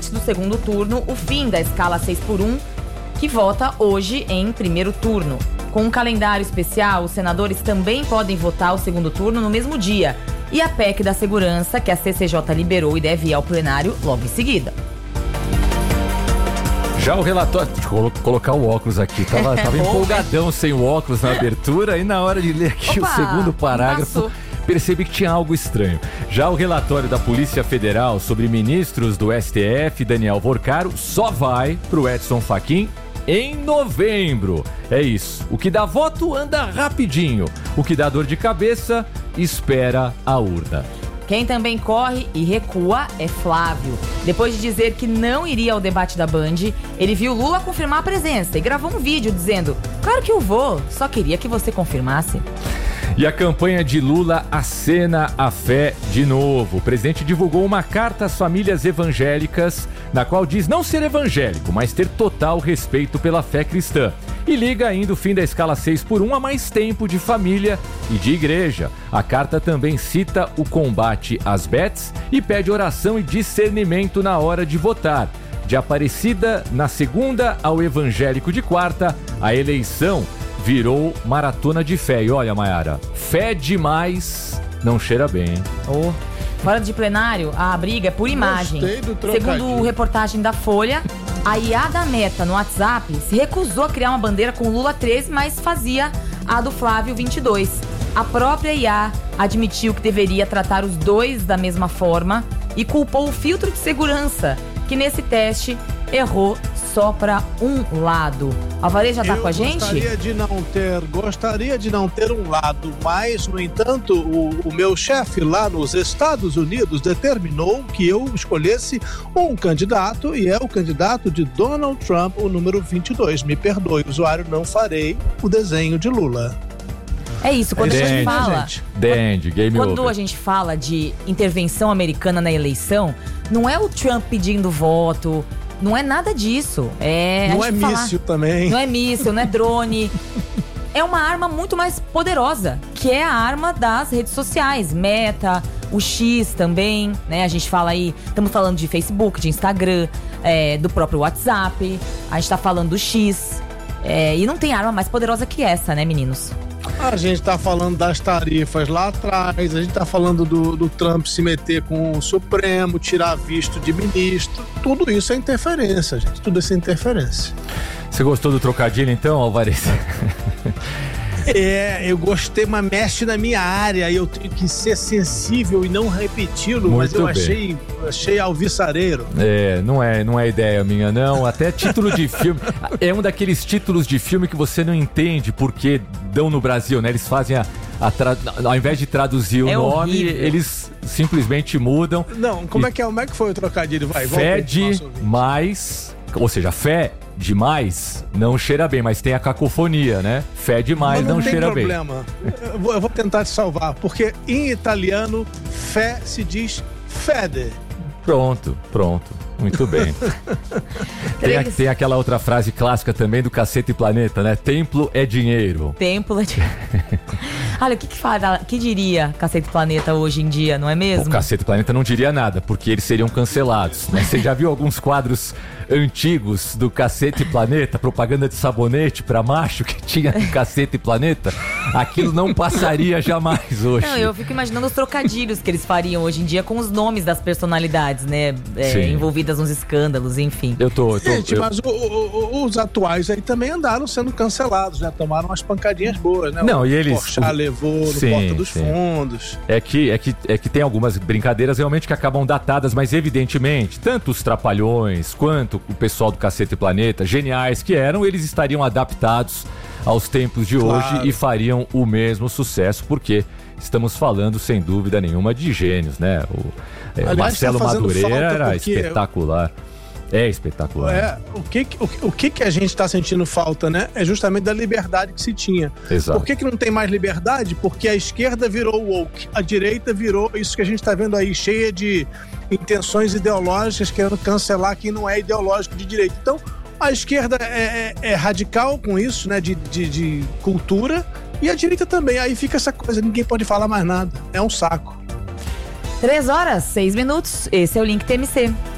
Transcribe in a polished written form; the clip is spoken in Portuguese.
antes do segundo turno, o fim da escala 6x1, que vota hoje em primeiro turno. Com um calendário especial, os senadores também podem votar o segundo turno no mesmo dia. E a PEC da segurança, que a CCJ liberou e deve ir ao plenário logo em seguida. Já o relatório... Deixa eu colocar o óculos aqui. Tava empolgadão sem o óculos na abertura e na hora de ler aqui o segundo parágrafo, percebi que tinha algo estranho. Já o relatório da Polícia Federal sobre ministros do STF, Daniel Porcaro, só vai pro Edson Fachin em novembro. É isso. O que dá voto anda rapidinho. O que dá dor de cabeça, espera a urna. Quem também corre e recua é Flávio. Depois de dizer que não iria ao debate da Band, ele viu Lula confirmar a presença e gravou um vídeo dizendo: claro que eu vou, só queria que você confirmasse. E a campanha de Lula acena a fé de novo. O presidente divulgou uma carta às famílias evangélicas, na qual diz não ser evangélico, mas ter total respeito pela fé cristã. E liga ainda o fim da escala 6x1 a mais tempo de família e de igreja. A carta também cita o combate às bets e pede oração e discernimento na hora de votar. De Aparecida na segunda ao evangélico de quarta, a eleição virou maratona de fé. E olha, Mayara, fé demais não cheira bem, hein? Oh. Fora de plenário, a briga é por imagem. Segundo reportagem da Folha, a IA da Meta no WhatsApp se recusou a criar uma bandeira com Lula 13, mas fazia a do Flávio 22. A própria IA admitiu que deveria tratar os dois da mesma forma e culpou o filtro de segurança, que nesse teste errou só para um lado. Alvarez já tá com a gente? Gostaria de não ter um lado, mas, no entanto, o meu chefe lá nos Estados Unidos determinou que eu escolhesse um candidato, e é o candidato de Donald Trump, o número 22. Me perdoe, usuário, não farei o desenho de Lula. É isso, quando a gente fala... Quando a gente fala de intervenção americana na eleição, não é o Trump pedindo voto, não é nada disso. Não é míssil também. Não é míssil, não é drone. É uma arma muito mais poderosa, que é a arma das redes sociais. Meta, o X também, né? A gente fala aí, estamos falando de Facebook, de Instagram, do próprio WhatsApp. A gente tá falando do X. E não tem arma mais poderosa que essa, né, meninos? A gente tá falando das tarifas lá atrás, a gente tá falando do Trump se meter com o Supremo, tirar visto de ministro. Tudo isso é interferência, gente. Tudo isso é interferência. Você gostou do trocadilho, então, Alvarez? Eu gostei, mas mexe na minha área e eu tenho que ser sensível e não repeti-lo, mas eu achei alvissareiro. Não é ideia minha, não. Até título de filme. É um daqueles títulos de filme que você não entende porque dão no Brasil, né? Eles fazem ao invés de traduzir o nome, horrível. Eles simplesmente mudam. Não, como é que foi o trocadilho? Fé de mais, ou seja, fé demais não cheira bem, mas tem a cacofonia, né? Fé demais não cheira bem. Não tem problema. Eu vou tentar te salvar, porque em italiano, fé se diz fede. Pronto. Muito bem. Tem aquela outra frase clássica também do Cacete e Planeta, né? Templo é dinheiro. Templo é dinheiro. Olha, o que diria Cacete e Planeta hoje em dia, não é mesmo? O Cacete e Planeta não diria nada, porque eles seriam cancelados. Mas você já viu alguns quadros antigos do Cacete e Planeta, propaganda de sabonete pra macho que tinha no Cacete e Planeta? Aquilo não passaria jamais hoje. Não, eu fico imaginando os trocadilhos que eles fariam hoje em dia com os nomes das personalidades, né? Envolvidas nos escândalos, enfim. Mas os atuais aí também andaram sendo cancelados, né? Tomaram umas pancadinhas boas, né? Não, e eles... Porchat levou no Porta dos Fundos. É que tem algumas brincadeiras realmente que acabam datadas, mas evidentemente, tanto os Trapalhões quanto o pessoal do Cacete e Planeta, geniais que eram, eles estariam adaptados aos tempos de hoje e fariam o mesmo sucesso, porque estamos falando, sem dúvida nenhuma, de gênios, né? O Marcelo Madureira era espetacular. É espetacular. O que a gente está sentindo falta, né? É justamente da liberdade que se tinha. Exato. Por que não tem mais liberdade? Porque a esquerda virou woke, a direita virou isso que a gente está vendo aí, cheia de intenções ideológicas, querendo cancelar quem não é ideológico de direita. Então, a esquerda é radical com isso, né? De cultura, e a direita também. Aí fica essa coisa, ninguém pode falar mais nada. É um saco. 3 horas, 6 minutos. Esse é o Link TMC.